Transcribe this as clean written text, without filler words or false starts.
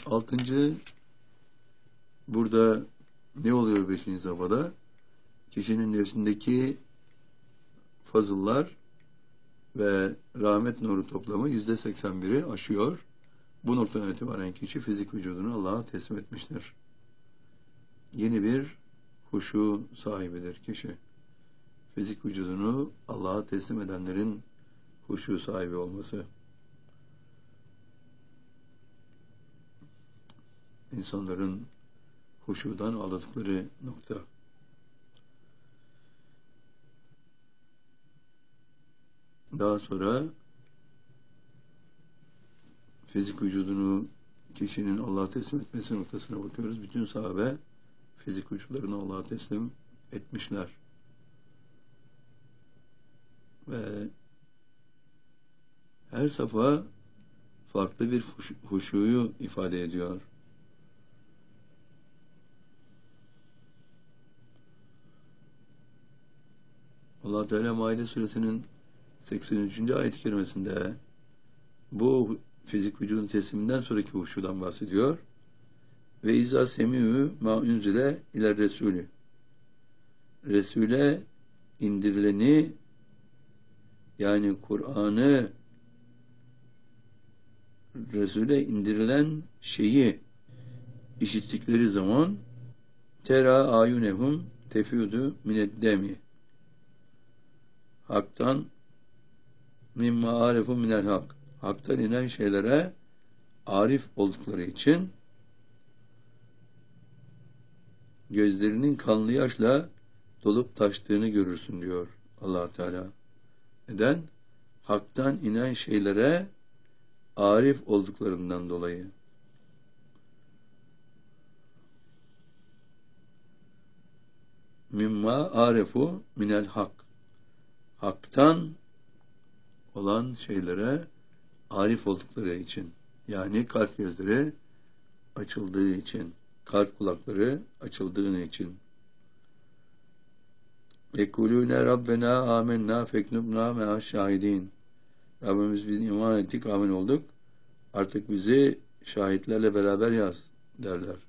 Altıncı, burada ne oluyor beşinci safhada? Kişinin nefsindeki fazıllar ve rahmet nuru toplamı %81'i aşıyor. Bu noktadan itibaren kişi fizik vücudunu Allah'a teslim etmiştir. Yeni bir huşu sahibidir kişi. Fizik vücudunu Allah'a teslim edenlerin huşu sahibi olması. İnsanların huşudan aldıkları nokta. Daha sonra fizik vücudunu kişinin Allah'a teslim etmesi noktasına bakıyoruz. Bütün sahabe fizik vücutlarını Allah'a teslim etmişler. Ve her safha farklı bir huşuyu ifade ediyor. Allah Teala Maide suresinin 83. ayet-i kerimesinde bu fizik vücudun tesliminden sonraki huşudan bahsediyor. Ve izâ semî'û mâ unzile ile Resulü. Resul'e indirileni, yani Kur'an'ı, Resul'e indirilen şeyi işittikleri zaman tera ayunehum tefiudu mineddemi. Hak'tan mimma arifu minel hak. Hak'tan inen şeylere arif oldukları için gözlerinin kanlı yaşla dolup taştığını görürsün diyor Allah Teala. Neden? Hak'tan inen şeylere arif olduklarından dolayı. Mimma arefu minel hak. Hak'tan olan şeylere arif oldukları için, yani kalp gözleri açıldığı için, kalp kulakları açıldığı için. Yekulûne Rabbena âmennâ feknubnâ me'aş-şâhidîn. Rabbimiz biz iman ettik, amin olduk. Artık bizi şahitlerle beraber yaz derler.